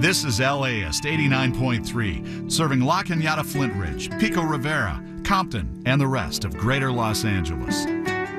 This is LAist 89.3, serving La Cañada, Flint Ridge, Pico Rivera, Compton, and the rest of Greater Los Angeles.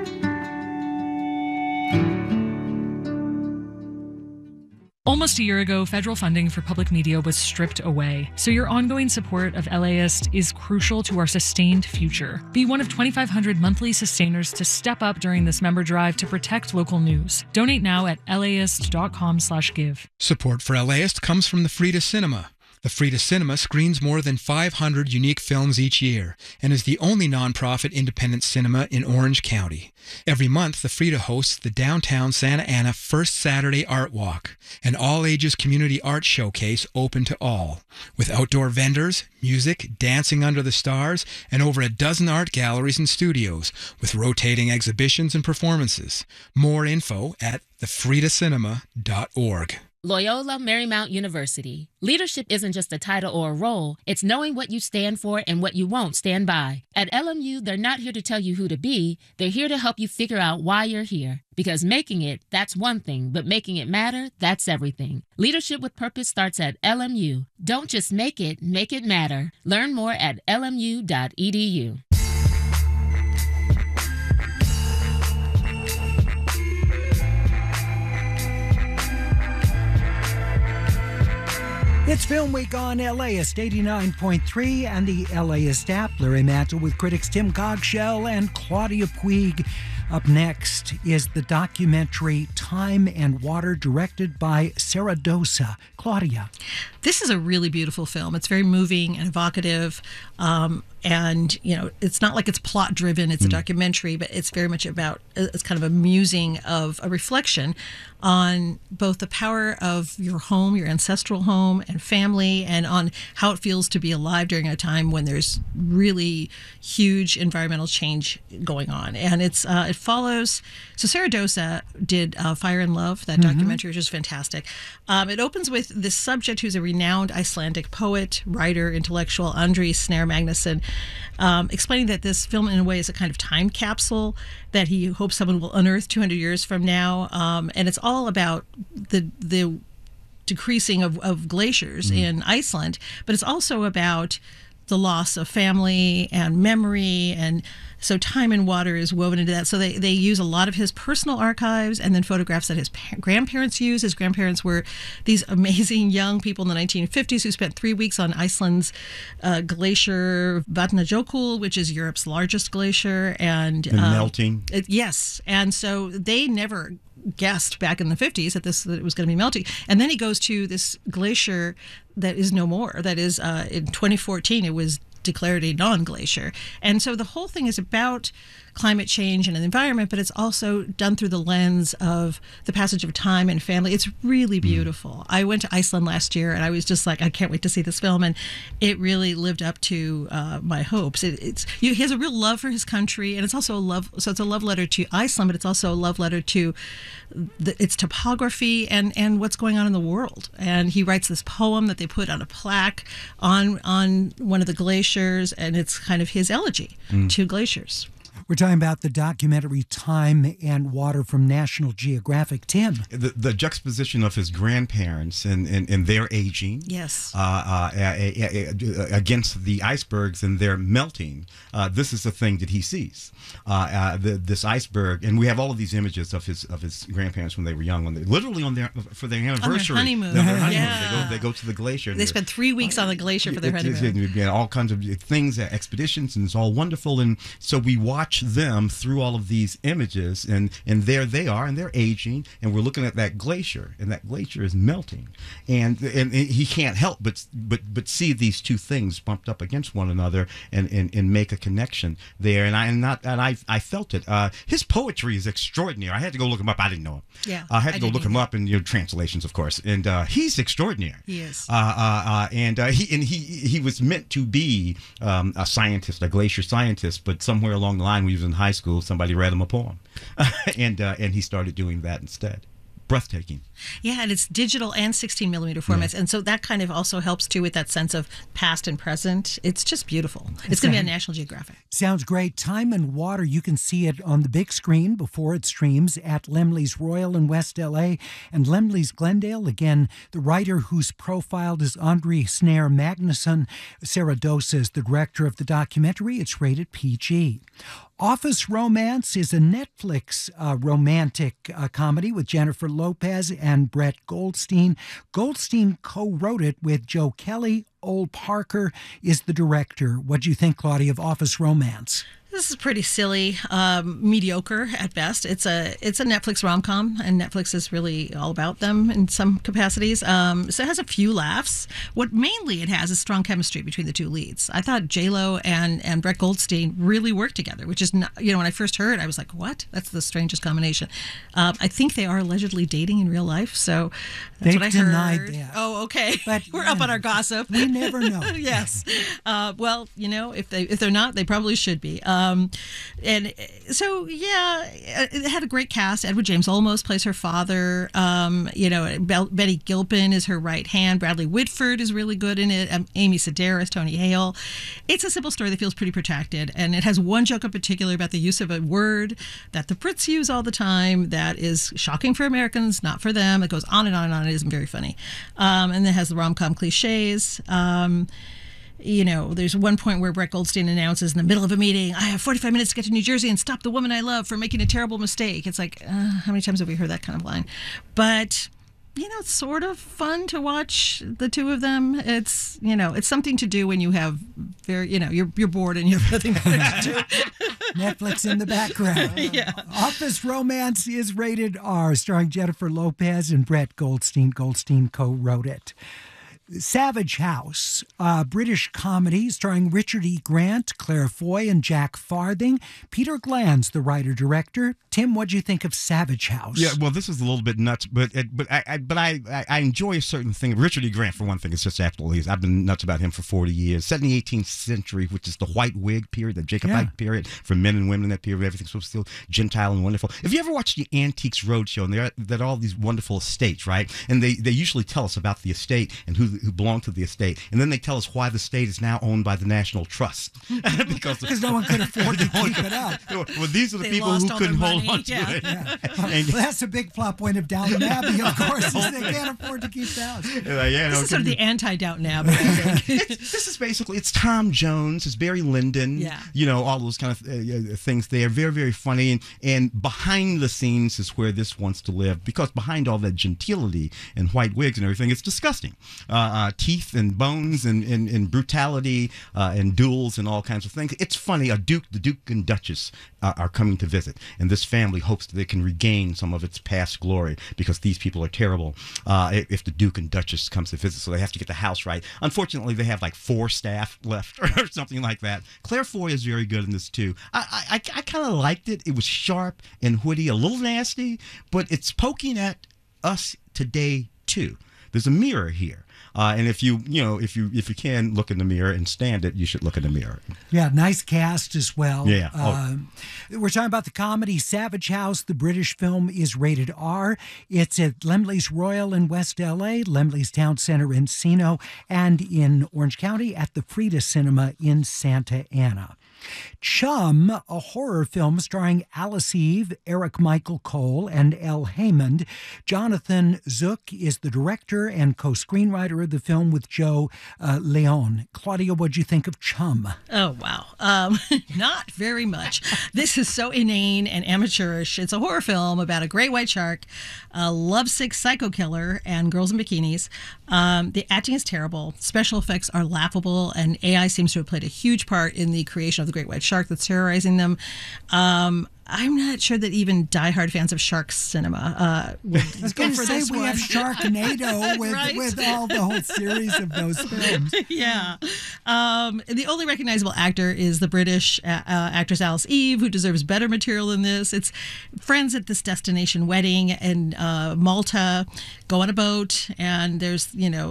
Almost a year ago, federal funding for public media was stripped away, so your ongoing support of LAist is crucial to our sustained future. Be one of 2,500 monthly sustainers to step up during this member drive to protect local news. Donate now at laist.com/give. Support for LAist comes from the Frida Cinema. The Frida Cinema screens more than 500 unique films each year and is the only nonprofit independent cinema in Orange County. Every month, the Frida hosts the Downtown Santa Ana First Saturday Art Walk, an all-ages community art showcase open to all, with outdoor vendors, music, dancing under the stars, and over a dozen art galleries and studios, with rotating exhibitions and performances. More info at thefridacinema.org. Loyola Marymount University. Leadership isn't just a title or a role. It's knowing what you stand for and what you won't stand by. At LMU, they're not here to tell you who to be. They're here to help you figure out why you're here. Because making it, that's one thing, but making it matter, that's everything. Leadership with Purpose starts at LMU. Don't just make it matter. Learn more at lmu.edu. It's Film Week on LAist 89.3 and the LAist app. Larry Mantle with critics Tim Cogshell and Claudia Puig. Up next is the documentary Time and Water, directed by Sarah Dosa. Claudia. This is a really beautiful film. It's very moving and evocative. And, you know, it's not like it's plot driven. It's a documentary, but it's very much about, it's kind of a musing of a reflection on both the power of your home, your ancestral home and family, and on how it feels to be alive during a time when there's really huge environmental change going on. And it follows, so Sarah Dosa did Fire and Love, that documentary, which is fantastic. It opens with this subject who's a renowned Icelandic poet, writer, intellectual, Andris Snare Magnusson, explaining that this film in a way is a kind of time capsule that he hopes someone will unearth 200 years from now. And it's all about the decreasing of glaciers in Iceland, but it's also about the loss of family and memory, and so time and water is woven into that. So they use a lot of his personal archives and then photographs that his grandparents used. His grandparents were these amazing young people in the 1950s who spent 3 weeks on Iceland's glacier Vatnajökull, which is Europe's largest glacier. And melting. Yes. And so they never guessed back in the 50s that it was going to be melting. And then he goes to this glacier that is no more. That is, in 2014, it was declared a non-glacier. And so the whole thing is about climate change and the environment, but it's also done through the lens of the passage of time and family. It's really beautiful. I went to Iceland last year, and I was just like, I can't wait to see this film, and it really lived up to my hopes. He has a real love for his country, and it's also it's a love letter to Iceland, but it's also a love letter to its topography and what's going on in the world. And he writes this poem that they put on a plaque on one of the glaciers, and it's kind of his elegy to glaciers. We're talking about the documentary Time and Water from National Geographic. Tim. The juxtaposition of his grandparents and their aging. Yes. Against the icebergs and their melting. This is the thing that he sees. This iceberg, and we have all of these images of his grandparents when they were young, literally for their anniversary. On their honeymoon. Yeah. They go to the glacier. They spent 3 weeks on the glacier for their honeymoon. All kinds of things, expeditions, and it's all wonderful. And so we watch them through all of these images, and there they are, and they're aging, and we're looking at that glacier, and that glacier is melting, and he can't help but see these two things bumped up against one another, and make a connection there. And I felt it. His poetry is extraordinary. I had to go look him up. I didn't know him. Yeah, I had to go look him up, and translations, of course. And he's extraordinary. He is. He was meant to be a scientist, a glacier scientist, but somewhere along the line, when he was in high school, somebody read him a poem, and he started doing that instead. Breathtaking. Yeah, and it's digital and 16 millimeter formats. Yeah. And so that kind of also helps too with that sense of past and present. It's just beautiful. It's going to be on National Geographic. Sounds great. Time and Water, you can see it on the big screen before it streams at Laemmle's Royal in West LA and Laemmle's Glendale. Again, the writer who's profiled is Andre Snare Magnuson. Sarah Dosa is the director of the documentary. It's rated PG. Office Romance is a Netflix romantic comedy with Jennifer Lopez and Brett Goldstein. Goldstein co-wrote it with Joe Kelly. Ol Parker is the director. What do you think, Claudia, of Office Romance? This is pretty silly, mediocre at best. It's a Netflix rom-com, and Netflix is really all about them in some capacities. So it has a few laughs. What mainly it has is strong chemistry between the two leads. I thought J-Lo and Brett Goldstein really worked together, which is not, when I first heard, I was like, what? That's the strangest combination. I think they are allegedly dating in real life, so that's what I heard. Denied that. Oh, okay. But we're up on our gossip. We never know. Yes. Well, if they're not, they probably should be. And so, it had a great cast. Edward James Olmos plays her father. Betty Gilpin is her right hand. Bradley Whitford is really good in it. Amy Sedaris, Tony Hale. It's a simple story that feels pretty protected. And it has one joke in particular about the use of a word that the Brits use all the time that is shocking for Americans, not for them. It goes on and on and on. It isn't very funny. And it has the rom-com cliches. There's one point where Brett Goldstein announces in the middle of a meeting, I have 45 minutes to get to New Jersey and stop the woman I love from making a terrible mistake. It's like, how many times have we heard that kind of line? But, it's sort of fun to watch the two of them. It's, it's something to do when you have you're bored and you have nothing better to do. Netflix in the background. Yeah. Office Romance is rated R, starring Jennifer Lopez and Brett Goldstein. Goldstein co-wrote it. Savage House, a British comedy starring Richard E. Grant, Claire Foy, and Jack Farthing. Peter Gland's the writer-director. Tim, what'd you think of Savage House? Yeah, well, this is a little bit nuts, but I enjoy a certain thing. Richard E. Grant, for one thing, is just absolutely. I've been nuts about him for 40 years. Set in the 18th century, which is the white wig period, the Jacobite period for men and women in that period. Everything's so still gentile and wonderful. If you ever watched the Antiques Roadshow, and there are all these wonderful estates, right? And they usually tell us about the estate and who belonged to the estate, and then they tell us why the estate is now owned by the National Trust because no one could afford to keep it up. Well, these are the people who couldn't hold on to it. Yeah. Well, that's a big plot point of Downton Abbey, of course, is they can't afford to keep the house. This is sort of the anti-Downton Abbey, I think. This is basically, it's Tom Jones, it's Barry Lyndon, all those kind of things there. Very, very funny. And behind the scenes is where this wants to live, because behind all that gentility and white wigs and everything, it's disgusting. Teeth and bones and brutality and duels and all kinds of things. It's funny. The Duke and Duchess are coming to visit, and this family hopes that they can regain some of its past glory, because these people are terrible if the Duke and Duchess comes to visit, so they have to get the house right. Unfortunately, they have like 4 staff left or something like that. Claire Foy is very good in this too. I kind of liked it. It was sharp and witty, a little nasty, but it's poking at us today too. There's a mirror here. And if you can look in the mirror and stand it, you should look in the mirror. Yeah, nice cast as well. Yeah. We're talking about the comedy Savage House. The British film is rated R. It's at Laemmle's Royal in West LA, Laemmle's Town Center in Encino, and in Orange County at the Frida Cinema in Santa Ana. Chum, a horror film starring Alice Eve, Eric Michael Cole, and Elle Haymond. Jonathan Zook is the director and co-screenwriter of the film with Joe Leone. Claudia, what'd you think of Chum? Oh, wow. Not very much. This is so inane and amateurish. It's a horror film about a great white shark, a lovesick psycho killer, and girls in bikinis. The acting is terrible. Special effects are laughable, and AI seems to have played a huge part in the creation of the great white shark that's terrorizing them. I'm not sure that even diehard fans of shark cinema would go for this one. We have Sharknado right? with the whole series of those films. Yeah. The only recognizable actor is the British actress Alice Eve, who deserves better material than this. It's friends at this destination wedding in Malta, go on a boat, and there's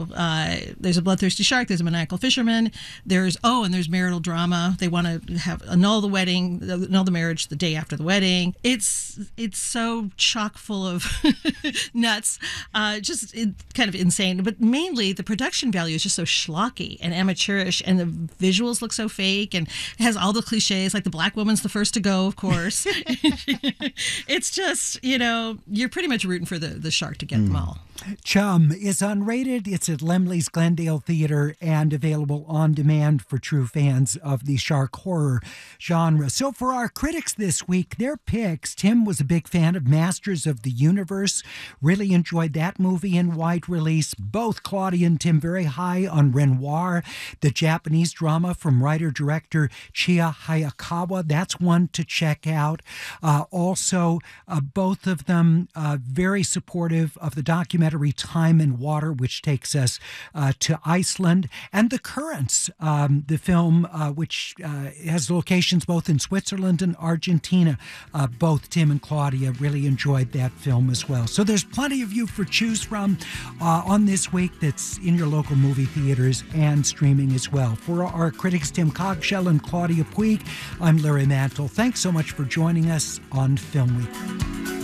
a bloodthirsty shark, there's a maniacal fisherman, and there's marital drama. They want to annul the wedding, annul the marriage the day after the Wedding. It's so chock full of nuts, kind of insane. But mainly the production value is just so schlocky and amateurish, and the visuals look so fake, and it has all the cliches, like the black woman's the first to go, of course. It's just, you're pretty much rooting for the shark to get them all. Chum is unrated. It's at Laemmle's Glendale Theater and available on demand for true fans of the shark horror genre. So for our critics this week, their picks: Tim was a big fan of Masters of the Universe. Really enjoyed that movie in wide release. Both Claudia and Tim very high on Renoir, the Japanese drama from writer-director Chiya Hayakawa. That's one to check out. Also, both of them very supportive of the documentary Time and Water, which takes us to Iceland, and The Currents, the film which has locations both in Switzerland and Argentina. Both Tim and Claudia really enjoyed that film as well. So there's plenty of you for choose from on this week that's in your local movie theaters and streaming as well. For our critics, Tim Cogshell and Claudia Puig, I'm Larry Mantle. Thanks so much for joining us on Film Week.